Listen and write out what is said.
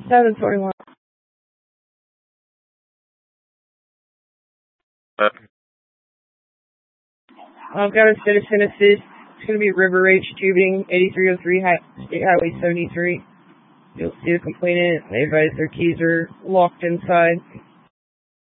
741. I've got a citizen assist. It's going to be River H Tubing, 8303 State Highway 73. You'll see the complainant. They advise their keys are locked inside.